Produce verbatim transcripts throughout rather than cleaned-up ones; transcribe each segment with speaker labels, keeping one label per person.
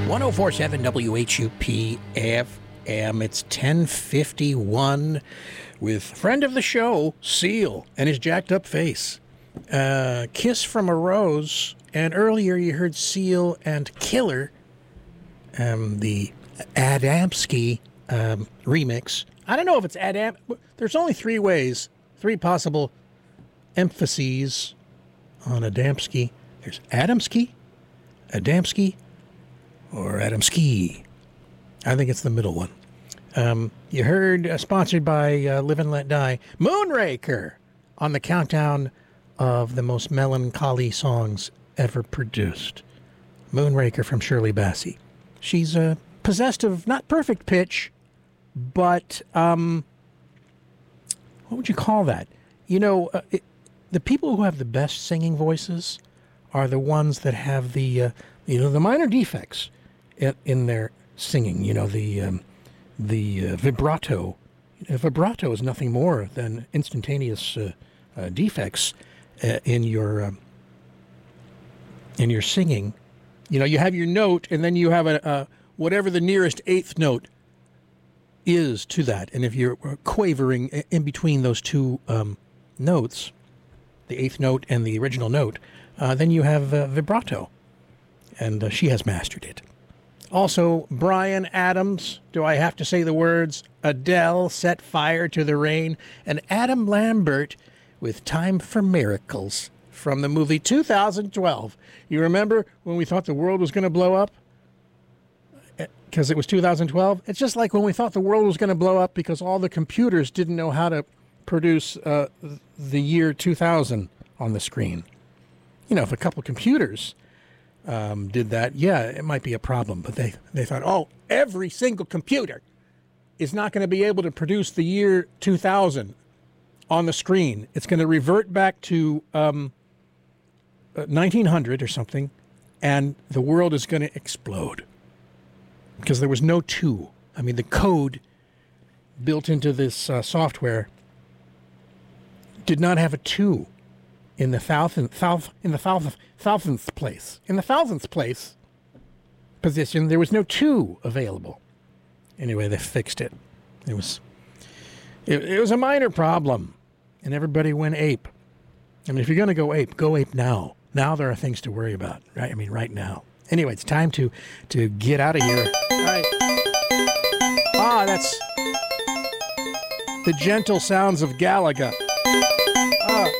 Speaker 1: one oh four point seven W H U P F M. It's ten fifty-one with friend of the show, Seal, and his jacked up face. Uh, Kiss from a Rose, and earlier you heard Seal and Killer, um, the Adamski um, remix. I don't know if it's Adam. There's only three ways, three possible emphases on Adamski. There's Adamski, Adamski, or Adamski. I think it's the middle one. Um, you heard, uh, sponsored by uh, Live and Let Die, Moonraker on the countdown of the most melancholy songs ever produced. Moonraker from Shirley Bassey. She's uh, possessed of not perfect pitch, but um, what would you call that? You know, uh, it, the people who have the best singing voices are the ones that have the, uh, you know, the minor defects in, in their singing. You know, the um, the uh, vibrato. Vibrato is nothing more than instantaneous uh, uh, defects uh, in your um, in your singing. You know, you have your note, and then you have a, a whatever the nearest eighth note is to that. And if you're quavering in between those two um, notes, the eighth note and the original note, uh, then you have uh, vibrato. And uh, she has mastered it. Also, Bryan Adams, do I have to say the words? Adele, Set Fire to the Rain, and Adam Lambert with Time for Miracles from the movie two thousand twelve. You remember when we thought the world was going to blow up? Because it was two thousand twelve? It's just like when we thought the world was going to blow up because all the computers didn't know how to produce uh, the year two thousand on the screen. You know, if a couple computers um, did that, yeah, it might be a problem. But they, they thought, oh, every single computer is not going to be able to produce the year two thousand on the screen. It's going to revert back to um, nineteen hundred or something, and the world is going to explode. Because there was no two. I mean, the code built into this uh, software did not have a two in the thousandth, thousand, in the thousandth, thousandth place. In the thousandth place position, there was no two available. Anyway, they fixed it. It was it, it was a minor problem, and everybody went ape. I mean, if you're going to go ape, go ape now. Now there are things to worry about, right? I mean, right now. Anyway, it's time to to get out of here. All right. Ah, that's the gentle sounds of Galaga. Ah.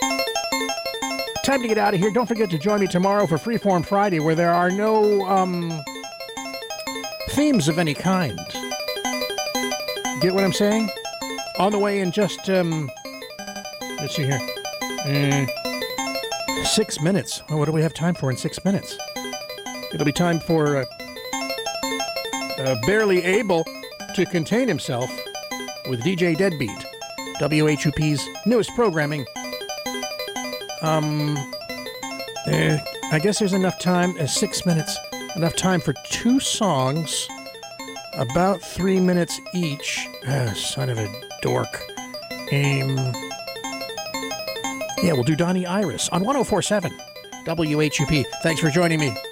Speaker 1: Time to get out of here. Don't forget to join me tomorrow for Freeform Friday, where there are no um, themes of any kind. Get what I'm saying? On the way in just, um, let's see here, mm, six minutes. Oh, what do we have time for in six minutes? It'll be time for uh, uh, Barely Able to Contain Himself with D J Deadbeat, W H U P's newest programming. Um, eh, I guess there's enough time, uh, six minutes, enough time for two songs, about three minutes each. Uh, son of a dork. Um, yeah, we'll do Donnie Iris on one oh four point seven W H U P. Thanks for joining me.